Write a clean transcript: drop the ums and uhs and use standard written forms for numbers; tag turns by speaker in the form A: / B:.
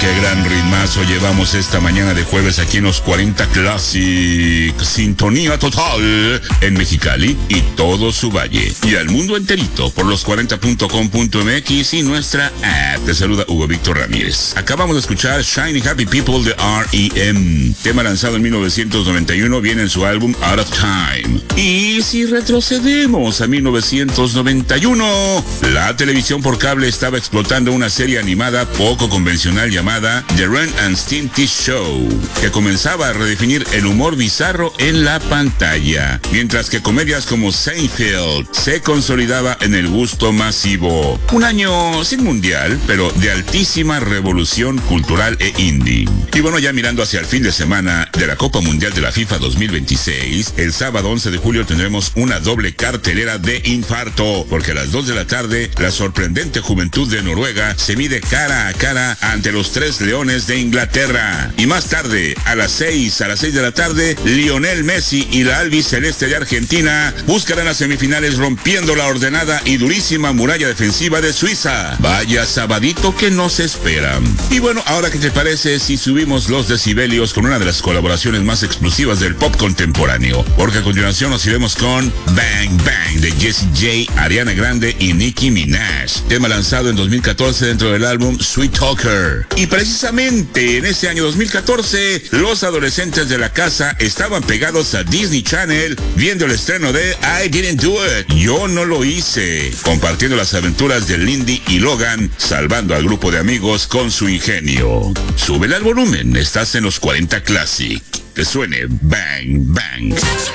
A: Qué gran ritmazo llevamos esta mañana de jueves aquí en los 40 Classic. Sintonía total en Mexicali y todo su valle. Y al mundo enterito por los 40.com.mx y nuestra app. Te saluda Hugo Víctor Ramírez. Acabamos de escuchar Shiny Happy People de R.E.M. Tema lanzado en 1991, viene en su álbum Out of Time. Y si retrocedemos a 1991, la televisión por cable estaba explotando una serie animada poco convencional llamada The Ren and Stimpy Show, que comenzaba a redefinir el humor bizarro en la pantalla, mientras que comedias como Seinfeld se consolidaba en el gusto masivo. Un año sin mundial, pero de altísima revolución cultural e indie. Y bueno, ya mirando hacia el fin de semana de la Copa Mundial de la FIFA 2026, el sábado 11 de julio tendremos una doble cartelera de infarto, porque a las 2 de la tarde, la sorprendente juventud de Noruega se mide cara a cara ante los Tres Leones de Inglaterra. Y más tarde, a las 6 de la tarde, Lionel Messi y la albiceleste de Argentina buscarán las semifinales rompiendo la ordenada y durísima muralla defensiva de Suiza. Vaya sabadito que nos espera. Y bueno, ahora ¿qué te parece si subimos los decibelios con una de las colaboraciones más explosivas del pop contemporáneo? Porque a continuación nos iremos con Bang Bang de Jessie J, Ariana Grande y Nicki Minaj, tema lanzado en 2014 dentro del álbum Sweet Talker. Y precisamente en ese año 2014, los adolescentes de la casa estaban pegados a Disney Channel viendo el estreno de I Didn't Do It, Yo No Lo Hice, compartiendo las aventuras de Lindy y Logan, salvando al grupo de amigos con su ingenio. Súbele al volumen, estás en los 40 Classic. Que suene Bang Bang.